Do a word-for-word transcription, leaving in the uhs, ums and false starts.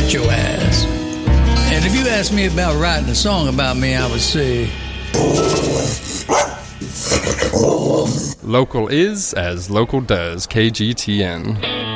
get your ass. And if you ask me about writing a song about me, I would say... Local is as local does, K G T N.